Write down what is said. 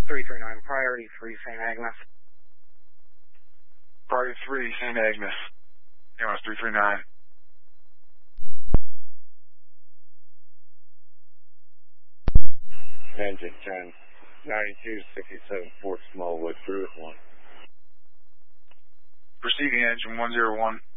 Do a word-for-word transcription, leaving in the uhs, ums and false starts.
three three nine, priority three, Saint Agnes. Priority three, Saint Agnes. A M S three three nine. Engine ten, ninety-two sixty-seven, Fort Smallwood, Cruise one. Proceeding engine one zero one.